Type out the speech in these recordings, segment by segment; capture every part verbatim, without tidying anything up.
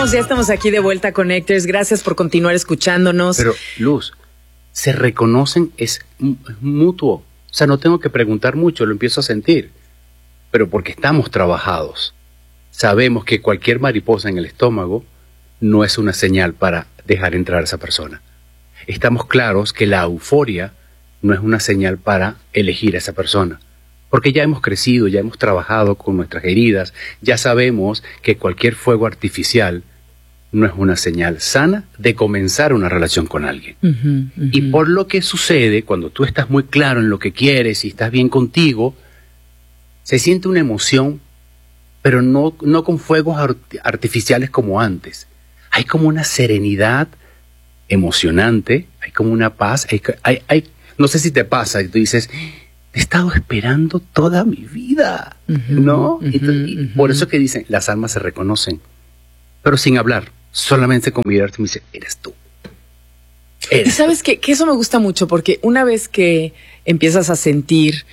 regresamos, ya estamos aquí de vuelta, Connectors. Gracias por continuar escuchándonos. Pero, Luz, se reconocen, es mutuo. O sea, no tengo que preguntar mucho, lo empiezo a sentir. Pero porque estamos trabajados, sabemos que cualquier mariposa en el estómago no es una señal para dejar entrar a esa persona. Estamos claros que la euforia no es una señal para elegir a esa persona. Porque ya hemos crecido, ya hemos trabajado con nuestras heridas, ya sabemos que cualquier fuego artificial no es una señal sana de comenzar una relación con alguien. Uh-huh, uh-huh. Y por lo que sucede, cuando tú estás muy claro en lo que quieres y estás bien contigo, se siente una emoción, pero no, no con fuegos art- artificiales como antes. Hay como una serenidad emocionante, hay como una paz, hay, hay, hay, no sé si te pasa, y tú dices... he estado esperando toda mi vida, uh-huh, ¿no? Uh-huh, y, y uh-huh. Por eso que dicen, las almas se reconocen, pero sin hablar, solamente con mirarte me dice, eres tú. Eres y sabes que, que eso me gusta mucho, porque una vez que empiezas a sentir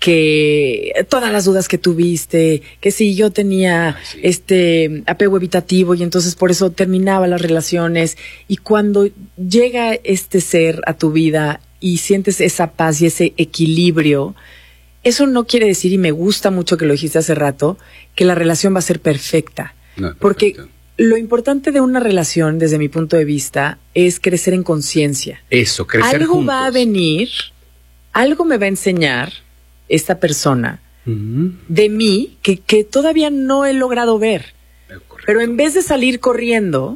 que todas las dudas que tuviste, que si yo tenía Ay, sí. este apego evitativo y entonces por eso terminaba las relaciones, y cuando llega este ser a tu vida y sientes esa paz y ese equilibrio, eso no quiere decir, y me gusta mucho que lo dijiste hace rato, que la relación va a ser perfecta. No es porque lo importante de una relación, desde mi punto de vista, es crecer en conciencia. Eso, crecer Algo juntos. va a venir, algo me va a enseñar esta persona uh-huh. de mí que, que todavía no he logrado ver. Pero en vez de salir corriendo,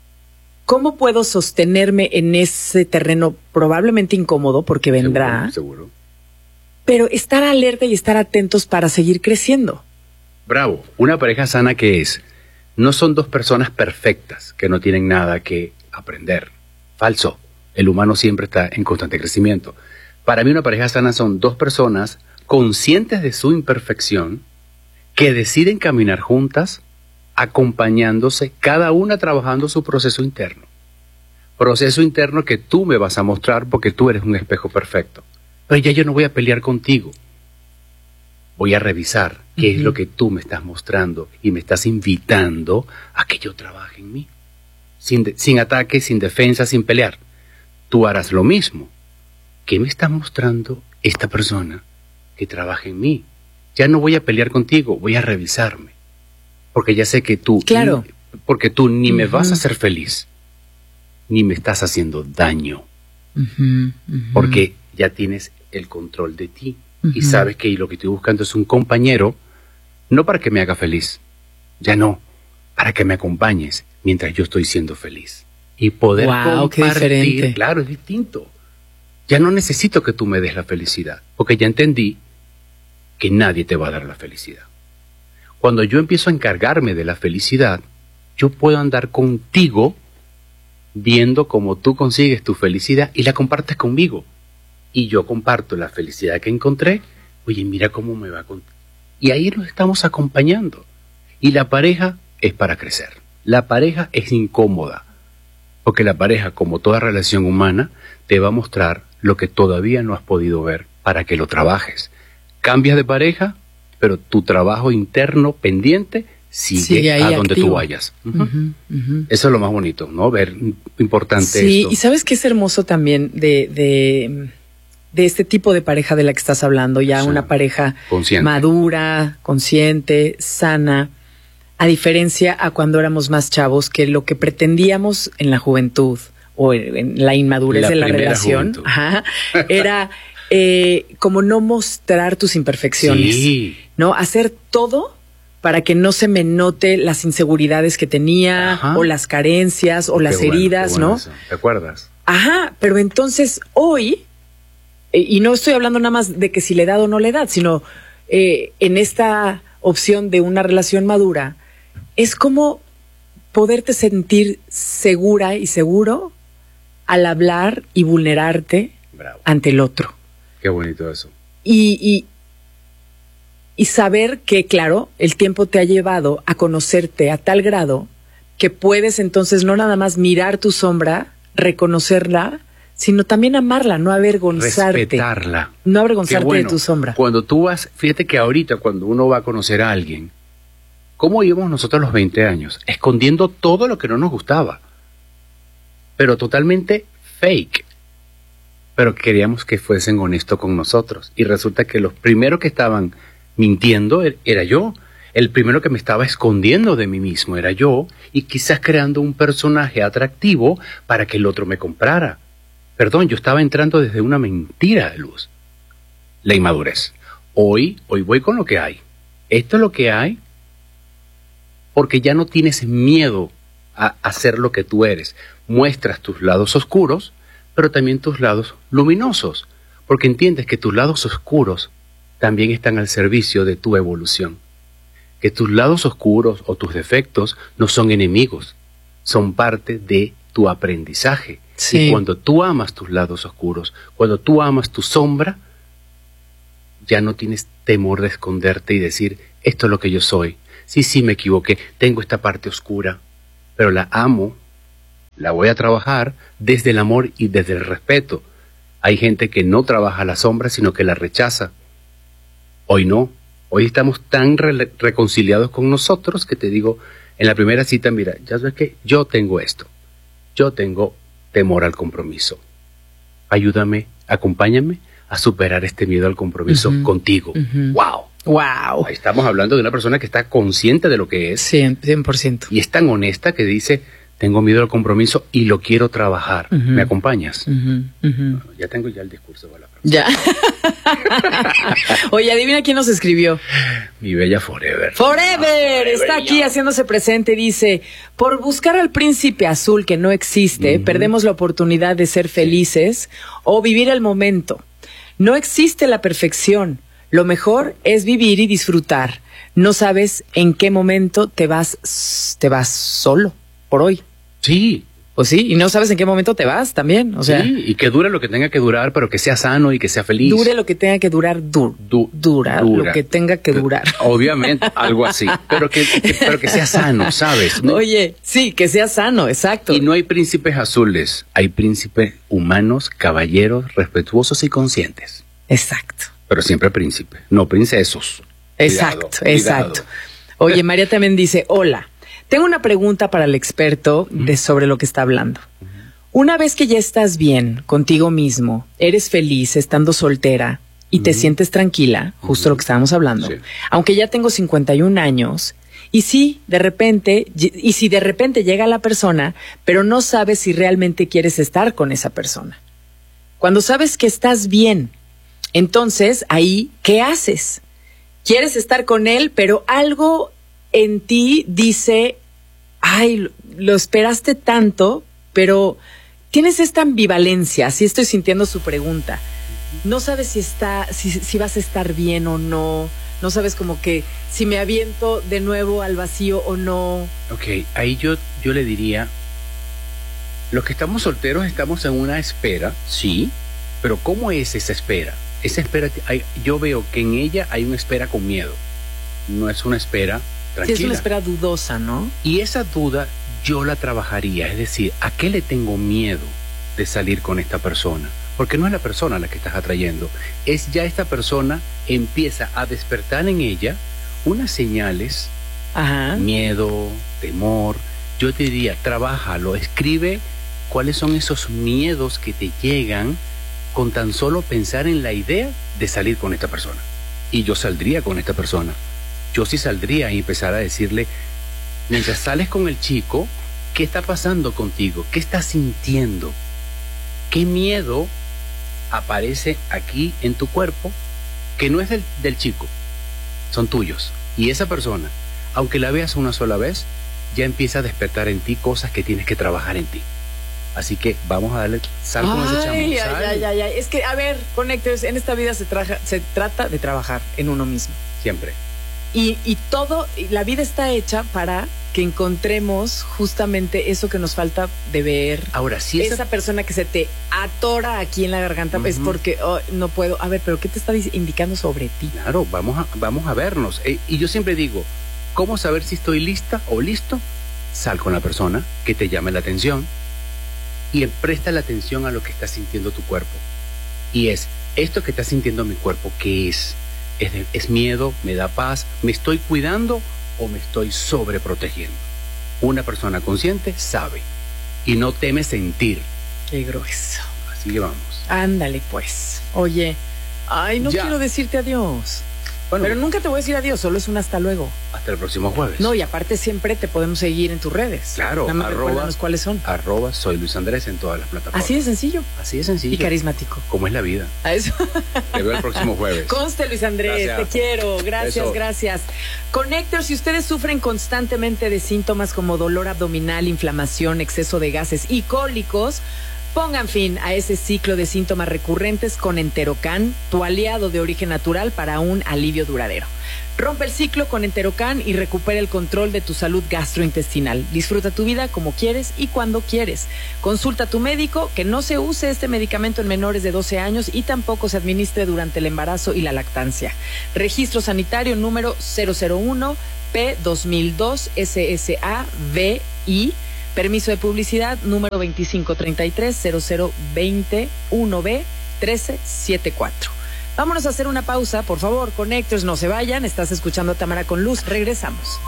¿cómo puedo sostenerme en ese terreno probablemente incómodo, porque vendrá? Seguro, seguro. Pero estar alerta y estar atentos para seguir creciendo. Bravo. Una pareja sana, ¿qué es? No son dos personas perfectas que no tienen nada que aprender. Falso. El humano siempre está en constante crecimiento. Para mí una pareja sana son dos personas conscientes de su imperfección que deciden caminar juntas, acompañándose, cada una trabajando su proceso interno. Proceso interno que tú me vas a mostrar porque tú eres un espejo perfecto. Pero ya yo no voy a pelear contigo. Voy a revisar qué uh-huh. es lo que tú me estás mostrando y me estás invitando a que yo trabaje en mí. Sin, de, sin ataque, sin defensa, sin pelear. Tú harás lo mismo. ¿Qué me está mostrando esta persona que trabaja en mí? Ya no voy a pelear contigo, voy a revisarme. Porque ya sé que tú, claro. ni, porque tú ni uh-huh. me vas a hacer feliz, ni me estás haciendo daño. Uh-huh. Uh-huh. Porque ya tienes el control de ti. Uh-huh. Y sabes que lo que estoy buscando es un compañero, no para que me haga feliz, ya no, para que me acompañes mientras yo estoy siendo feliz. Y poder wow, compartir, claro, es distinto. Ya no necesito que tú me des la felicidad, porque ya entendí que nadie te va a dar la felicidad. Cuando yo empiezo a encargarme de la felicidad, yo puedo andar contigo viendo cómo tú consigues tu felicidad y la compartes conmigo. Y yo comparto la felicidad que encontré. Oye, mira cómo me va con... Y ahí nos estamos acompañando. Y la pareja es para crecer. La pareja es incómoda. Porque la pareja, como toda relación humana, te va a mostrar lo que todavía no has podido ver para que lo trabajes. Cambias de pareja, pero tu trabajo interno pendiente sigue, sigue a donde activo. Tú vayas. Uh-huh. Uh-huh, uh-huh. Eso es lo más bonito, ¿no? Ver, importante sí, esto. Y ¿sabes qué es hermoso también de, de, de este tipo de pareja de la que estás hablando? Ya sí. Una pareja consciente. Madura, consciente, sana. A diferencia a cuando éramos más chavos, que lo que pretendíamos en la juventud o en la inmadurez la de la relación ajá, era eh, como no mostrar tus imperfecciones, sí. ¿no? Hacer todo para que no se me note las inseguridades que tenía, ajá. o las carencias, o qué las bueno, heridas, bueno ¿no? Eso. ¿Te acuerdas? Ajá, pero entonces hoy, eh, y no estoy hablando nada más de que si le he dado o no le he dado, sino eh, en esta opción de una relación madura, es como poderte sentir segura y seguro al hablar y vulnerarte Bravo. Ante el otro. Qué bonito eso. Y, y, y saber que, claro, el tiempo te ha llevado a conocerte a tal grado que puedes entonces no nada más mirar tu sombra, reconocerla, sino también amarla, no avergonzarte. Respetarla. No avergonzarte bueno, de tu sombra. Cuando tú vas, fíjate que ahorita cuando uno va a conocer a alguien, ¿Cómo íbamos nosotros a los veinte años? Escondiendo todo lo que no nos gustaba. Pero totalmente fake. Pero queríamos que fuesen honestos con nosotros. Y resulta que los primeros que estaban mintiendo era yo. El primero que me estaba escondiendo de mí mismo era yo. Y quizás creando un personaje atractivo para que el otro me comprara. Perdón, yo estaba entrando desde una mentira, Luz. La inmadurez. Hoy, hoy voy con lo que hay. Esto es lo que hay. Porque ya no tienes miedo a hacer lo que tú eres. Muestras tus lados oscuros, pero también tus lados luminosos, porque entiendes que tus lados oscuros también están al servicio de tu evolución. Que tus lados oscuros o tus defectos no son enemigos, son parte de tu aprendizaje. Sí. Y cuando tú amas tus lados oscuros, cuando tú amas tu sombra, ya no tienes temor de esconderte y decir, esto es lo que yo soy. Sí, sí, me equivoqué, tengo esta parte oscura, pero la amo, la voy a trabajar desde el amor y desde el respeto. Hay gente que no trabaja la sombra, sino que la rechaza. Hoy no. Hoy estamos tan re reconciliados con nosotros que te digo, en la primera cita, mira, ya sabes que yo tengo esto. Yo tengo temor al compromiso. Ayúdame, acompáñame a superar este miedo al compromiso uh-huh. contigo. Uh-huh. ¡Wow! ¡Wow! Ahí estamos hablando de una persona que está consciente de lo que es. cien por ciento. Y es tan honesta que dice, tengo miedo al compromiso y lo quiero trabajar. Uh-huh. ¿Me acompañas? Uh-huh. Uh-huh. Bueno, ya tengo ya el discurso de la persona. Ya. Oye, adivina quién nos escribió. Mi bella Forever. Forever, no, Forever está aquí no. haciéndose presente. Dice, por buscar al príncipe azul que no existe, uh-huh. perdemos la oportunidad de ser felices o vivir el momento. No existe la perfección. Lo mejor es vivir y disfrutar. No sabes en qué momento te vas, te vas solo por hoy. Sí. Pues sí, y no sabes en qué momento te vas también. O sea, sí, y que dure lo que tenga que durar, pero que sea sano y que sea feliz. Dure lo que tenga que durar, dur, du, dura, dura lo que tenga que durar. Obviamente, algo así, pero que, que, pero que sea sano, ¿sabes? ¿No? Oye, sí, que sea sano, exacto. Y no hay príncipes azules, hay príncipes humanos, caballeros, respetuosos y conscientes. Exacto. Pero siempre príncipe, no princesos. Exacto, cuidado, exacto. Cuidado. Oye, María también dice, hola, tengo una pregunta para el experto de sobre lo que está hablando. Una vez que ya estás bien contigo mismo, eres feliz estando soltera y te uh-huh. sientes tranquila, justo uh-huh. lo que estábamos hablando, sí. aunque ya tengo cincuenta y un años, y sí, de repente, y si de repente llega la persona, pero no sabes si realmente quieres estar con esa persona. Cuando sabes que estás bien, entonces, ahí, ¿qué haces? Quieres estar con él, pero algo en ti dice, ay, lo esperaste tanto, pero tienes esta ambivalencia, así estoy sintiendo su pregunta. No sabes si está, si, si vas a estar bien o no, no sabes como que si me aviento de nuevo al vacío o no. Ok, ahí yo, yo le diría, los que estamos solteros estamos en una espera, sí, pero ¿cómo es esa espera? Esa espera, hay, yo veo que en ella hay una espera con miedo, no es una espera tranquila. Sí, es una espera dudosa, ¿no? Y esa duda yo la trabajaría, es decir, ¿a qué le tengo miedo de salir con esta persona? Porque no es la persona a la que estás atrayendo, es ya esta persona empieza a despertar en ella unas señales, Ajá. miedo, temor. Yo te diría, trabájalo, escribe cuáles son esos miedos que te llegan con tan solo pensar en la idea de salir con esta persona. Y yo saldría con esta persona. Yo sí saldría y empezar a decirle, mientras sales con el chico, ¿qué está pasando contigo? ¿Qué estás sintiendo? ¿Qué miedo aparece aquí en tu cuerpo que no es del, del chico? Son tuyos. Y esa persona, aunque la veas una sola vez, ya empieza a despertar en ti cosas que tienes que trabajar en ti. Así que vamos a darle sal con ese chamo. Ay, ay, ay, ay. Es que, a ver, Connectors, en esta vida se, traja, se trata de trabajar en uno mismo. Siempre. Y, y todo, la vida está hecha para que encontremos justamente eso que nos falta de ver. Ahora, sí. Esa, esa persona que se te atora aquí en la garganta, uh-huh. es porque oh, no puedo. A ver, pero ¿qué te está indicando sobre ti? Claro, vamos a, vamos a vernos. Eh, y yo siempre digo, ¿cómo saber si estoy lista o listo? Sal con la persona que te llame la atención y presta la atención a lo que está sintiendo tu cuerpo. Y es, esto que está sintiendo mi cuerpo, ¿qué es? ¿Es, de, ¿Es miedo? ¿Me da paz? ¿Me estoy cuidando o me estoy sobreprotegiendo? Una persona consciente sabe y no teme sentir. Qué grueso. Así que vamos. Ándale pues. Oye, ay, no ya. quiero decirte adiós. Bueno, pero nunca te voy a decir adiós, solo es un hasta luego. Hasta el próximo jueves. No, y aparte siempre te podemos seguir en tus redes. Claro. Nada más recuérdanos cuáles son. Arroba soy Luis Andrés en todas las plataformas. Así de sencillo. Así de sencillo. Y carismático. Como es la vida. A eso. Te veo el próximo jueves. Conste, Luis Andrés, gracias. Te quiero. Gracias, eso. gracias. Connectors, si ustedes sufren constantemente de síntomas como dolor abdominal, inflamación, exceso de gases y cólicos, pongan fin a ese ciclo de síntomas recurrentes con Enterocan, tu aliado de origen natural para un alivio duradero. Rompe el ciclo con Enterocan y recupera el control de tu salud gastrointestinal. Disfruta tu vida como quieres y cuando quieres. Consulta a tu médico, que no se use este medicamento en menores de doce años y tampoco se administre durante el embarazo y la lactancia. Registro sanitario número cero cero uno P dos mil dos S S A V I. Permiso de publicidad número veinticinco treinta y tres cero cero veintiuno B trece setenta y cuatro. Vámonos a hacer una pausa, por favor, Connectors, no se vayan. Estás escuchando a Tamara con Luz. Regresamos.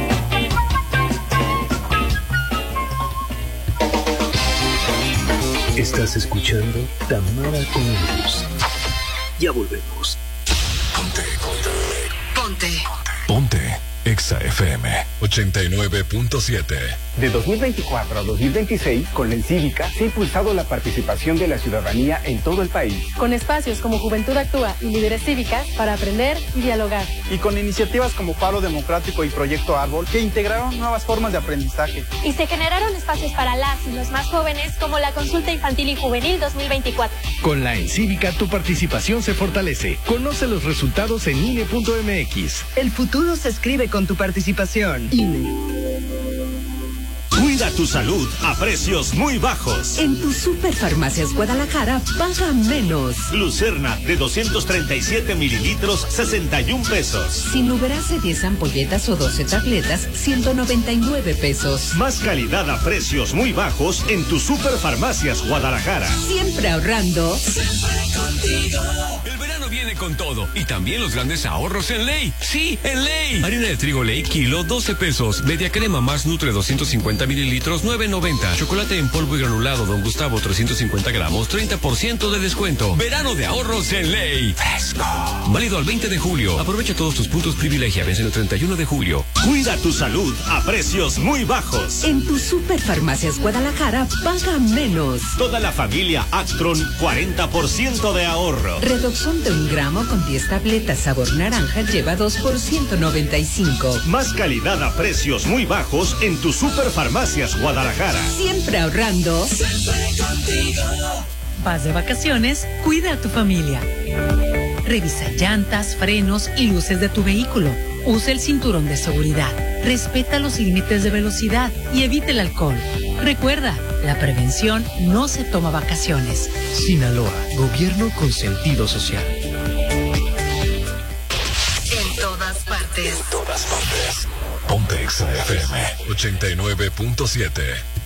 Estás escuchando Tamara con Luz. Ya volvemos. Ponte, ponte. Ponte. Ponte. Exa F M ochenta y nueve punto siete. De dos mil veinticuatro a dos mil veintiséis, con la Encívica se ha impulsado la participación de la ciudadanía en todo el país. Con espacios como Juventud Actúa y Líderes Cívicas para aprender y dialogar. Y con iniciativas como Paro Democrático y Proyecto Árbol, que integraron nuevas formas de aprendizaje. Y se generaron espacios para las y los más jóvenes, como la Consulta Infantil y Juvenil dos mil veinticuatro. Con la Encívica tu participación se fortalece. Conoce los resultados en I N E punto M X. El futuro se escribe con tu participación. I N E. Cuida tu salud a precios muy bajos. En tu Superfarmacias Guadalajara, paga menos. Lucerna de doscientos treinta y siete mililitros, sesenta y un pesos. Sinuberase diez ampolletas o doce tabletas, ciento noventa y nueve pesos. Más calidad a precios muy bajos en tu Superfarmacias Guadalajara. Siempre ahorrando. Siempre contigo. El verano viene con todo y también los grandes ahorros en Ley. Sí, en Ley. Harina de trigo Ley, kilo, doce pesos. Media crema más Nutre, doscientos cincuenta mililitros, nueve noventa. Chocolate en polvo y granulado Don Gustavo, trescientos cincuenta gramos, treinta por ciento de descuento. Verano de ahorros en Ley. Fresco. Válido al veinte de julio. Aprovecha todos tus puntos privilegia. Vence el treinta y uno de julio. Cuida tu salud a precios muy bajos. En tu Superfarmacias Guadalajara, paga menos. Toda la familia Actron, cuarenta por ciento de ahorro. Redoxón de un gramo con diez tabletas sabor naranja lleva dos por ciento noventa y cinco. Más calidad a precios muy bajos en tu Superfarmacias Guadalajara. Siempre ahorrando. Siempre contigo. Vas de vacaciones, cuida a tu familia. Revisa llantas, frenos y luces de tu vehículo. Usa el cinturón de seguridad. Respeta los límites de velocidad y evita el alcohol. Recuerda, la prevención no se toma vacaciones. Sinaloa, gobierno con sentido social. En todas partes. En todas partes. Ponte Exa F M ochenta y nueve punto siete.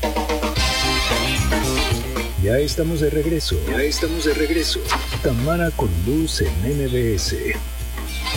Ya estamos de regreso. Ya estamos de regreso. Tamara con Luz en M B S.